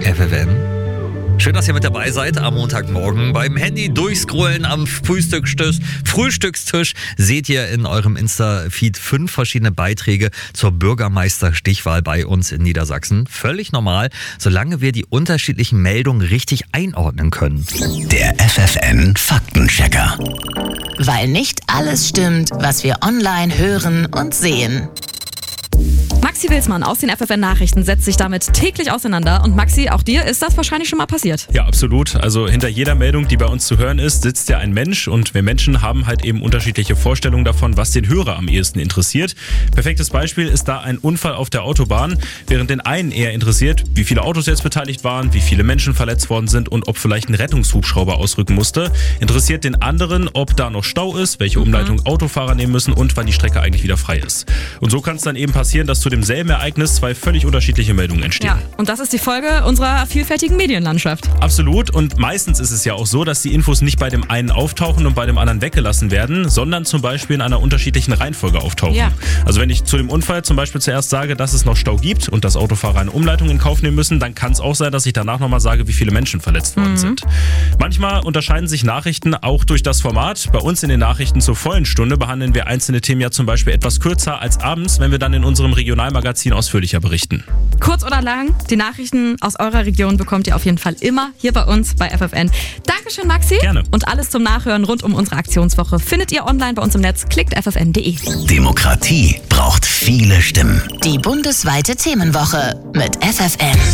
FFN. Schön, dass ihr mit dabei seid am Montagmorgen. Beim Handy durchscrollen am Frühstückstisch seht ihr in eurem Insta-Feed 5 verschiedene Beiträge zur Bürgermeisterstichwahl bei uns in Niedersachsen. Völlig normal, solange wir die unterschiedlichen Meldungen richtig einordnen können. Der FFN Faktenchecker. Weil nicht alles stimmt, was wir online hören und sehen. Maxi Wilsmann aus den FFN-Nachrichten setzt sich damit täglich auseinander. Und Maxi, auch dir ist das wahrscheinlich schon mal passiert. Ja, absolut. Also hinter jeder Meldung, die bei uns zu hören ist, sitzt ja ein Mensch. Und wir Menschen haben halt eben unterschiedliche Vorstellungen davon, was den Hörer am ehesten interessiert. Perfektes Beispiel ist da ein Unfall auf der Autobahn. Während den einen eher interessiert, wie viele Autos jetzt beteiligt waren, wie viele Menschen verletzt worden sind und ob vielleicht ein Rettungshubschrauber ausrücken musste, interessiert den anderen, ob da noch Stau ist, welche Umleitung Autofahrer nehmen müssen und wann die Strecke eigentlich wieder frei ist. Und so kann es dann eben passieren, dass zu demselben Ereignis zwei völlig unterschiedliche Meldungen entstehen. Ja, und das ist die Folge unserer vielfältigen Medienlandschaft. Absolut. Und meistens ist es ja auch so, dass die Infos nicht bei dem einen auftauchen und bei dem anderen weggelassen werden, sondern zum Beispiel in einer unterschiedlichen Reihenfolge auftauchen. Ja. Also wenn ich zu dem Unfall zum Beispiel zuerst sage, dass es noch Stau gibt und dass Autofahrer eine Umleitung in Kauf nehmen müssen, dann kann es auch sein, dass ich danach nochmal sage, wie viele Menschen verletzt worden sind. Manchmal unterscheiden sich Nachrichten auch durch das Format. Bei uns in den Nachrichten zur vollen Stunde behandeln wir einzelne Themen ja zum Beispiel etwas kürzer als abends, wenn wir dann in unserem Regionalmagazin ausführlicher berichten. Kurz oder lang, die Nachrichten aus eurer Region bekommt ihr auf jeden Fall immer hier bei uns bei FFN. Dankeschön, Maxi. Gerne. Und alles zum Nachhören rund um unsere Aktionswoche findet ihr online bei uns im Netz. Klickt ffn.de. Demokratie braucht viele Stimmen. Die bundesweite Themenwoche mit FFN.